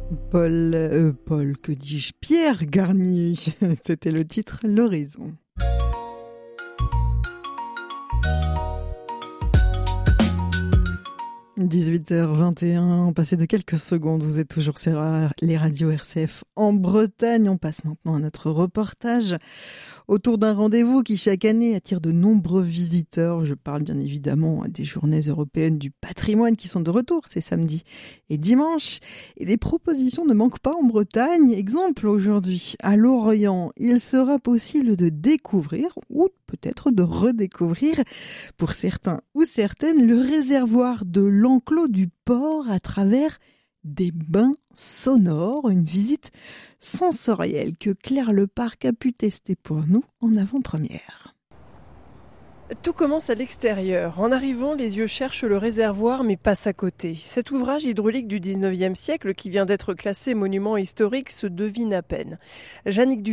Paul, que dis-je, Pierre Garnier, c'était le titre L'Horizon. « 18h21, passé de quelques secondes, vous êtes toujours sur les radios RCF en Bretagne. On passe maintenant à notre reportage autour d'un rendez-vous qui chaque année attire de nombreux visiteurs. Je parle bien évidemment des journées européennes du patrimoine qui sont de retour, c'est samedi et dimanche. Et des propositions ne manquent pas en Bretagne. Exemple aujourd'hui, à Lorient, il sera possible de découvrir ou peut-être de redécouvrir pour certains ou certaines le réservoir de l'enclos du port à travers des bains sonores, une visite sensorielle que Claire Leparc a pu tester pour nous en avant-première. Tout commence à l'extérieur. En arrivant, les yeux cherchent le réservoir mais passent à côté. Cet ouvrage hydraulique du 19e siècle qui vient d'être classé monument historique se devine à peine. Jannick